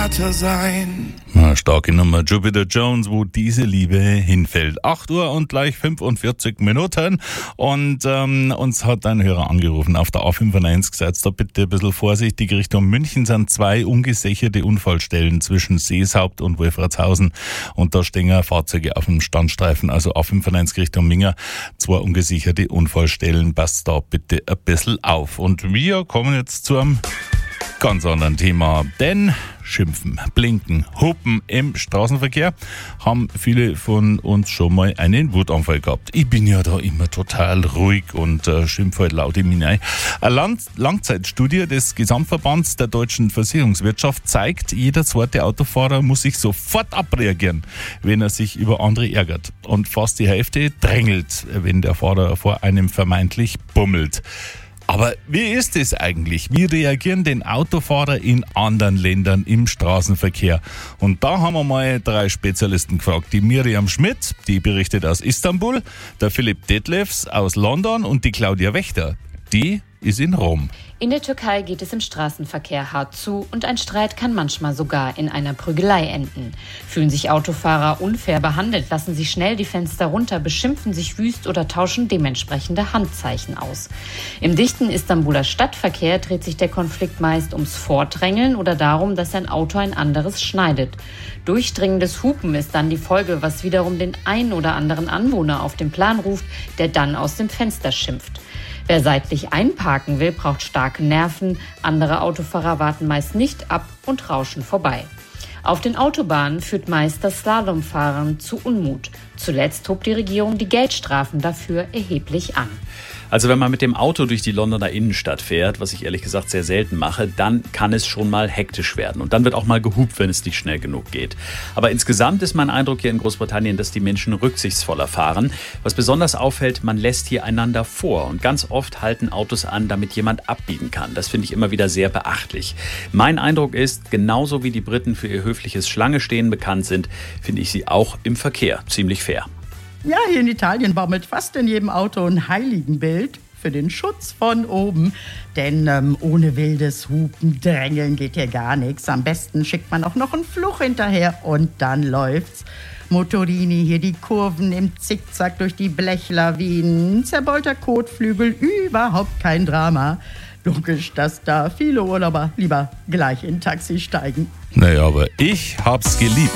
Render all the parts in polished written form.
Vater sein. Na, starke Nummer, Jupiter Jones, wo diese Liebe hinfällt. 8 Uhr und gleich 45 Minuten. Und uns hat ein Hörer angerufen auf der A95 gesagt, da bitte ein bisschen vorsichtig. Richtung München sind 2 ungesicherte Unfallstellen zwischen Seeshaupt und Wolfratshausen. Und da stehen Fahrzeuge auf dem Standstreifen, also A95 Richtung Minga. 2 ungesicherte Unfallstellen. Passt da bitte ein bisschen auf. Und wir kommen jetzt zu einem ganz anderen Thema, denn Schimpfen, Blinken, Hupen im Straßenverkehr haben viele von uns schon mal einen Wutanfall gehabt. Ich bin ja da immer total ruhig und schimpfe halt laut in mich rein. Eine Langzeitstudie des Gesamtverbands der deutschen Versicherungswirtschaft zeigt, jeder zweite Autofahrer muss sich sofort abreagieren, wenn er sich über andere ärgert. Und fast die Hälfte drängelt, wenn der Fahrer vor einem vermeintlich bummelt. Aber wie ist es eigentlich? Wie reagieren denn Autofahrer in anderen Ländern im Straßenverkehr? Und da haben wir mal 3 Spezialisten gefragt. Die Miriam Schmidt, die berichtet aus Istanbul, der Philipp Detlefs aus London und die Claudia Wächter, die ist in Rom. In der Türkei geht es im Straßenverkehr hart zu und ein Streit kann manchmal sogar in einer Prügelei enden. Fühlen sich Autofahrer unfair behandelt, lassen sie schnell die Fenster runter, beschimpfen sich wüst oder tauschen dementsprechende Handzeichen aus. Im dichten Istanbuler Stadtverkehr dreht sich der Konflikt meist ums Vordrängeln oder darum, dass ein Auto ein anderes schneidet. Durchdringendes Hupen ist dann die Folge, was wiederum den einen oder anderen Anwohner auf den Plan ruft, der dann aus dem Fenster schimpft. Wer seitlich einparken will, braucht starke Nerven. Andere Autofahrer warten meist nicht ab und rauschen vorbei. Auf den Autobahnen führt meist das Slalomfahren zu Unmut. Zuletzt hob die Regierung die Geldstrafen dafür erheblich an. Also wenn man mit dem Auto durch die Londoner Innenstadt fährt, was ich ehrlich gesagt sehr selten mache, dann kann es schon mal hektisch werden. Und dann wird auch mal gehupt, wenn es nicht schnell genug geht. Aber insgesamt ist mein Eindruck hier in Großbritannien, dass die Menschen rücksichtsvoller fahren. Was besonders auffällt, man lässt hier einander vor. Und ganz oft halten Autos an, damit jemand abbiegen kann. Das finde ich immer wieder sehr beachtlich. Mein Eindruck ist, genauso wie die Briten für ihr höfliches Schlange-Stehen bekannt sind, finde ich sie auch im Verkehr ziemlich fair. Ja, hier in Italien baumelt fast in jedem Auto ein Heiligenbild für den Schutz von oben. Denn ohne wildes Hupen, Drängeln geht hier gar nichts. Am besten schickt man auch noch einen Fluch hinterher und dann läuft's. Motorini, hier die Kurven im Zickzack durch die Blechlawinen. Zerbeulter Kotflügel, überhaupt kein Drama. Logisch, dass da viele Urlauber lieber gleich in ein Taxi steigen. Naja, aber ich hab's geliebt.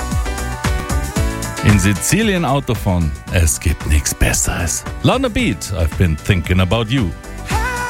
In Sizilien Autofahren, es gibt nichts Besseres. Lana Beat, I've been thinking about you.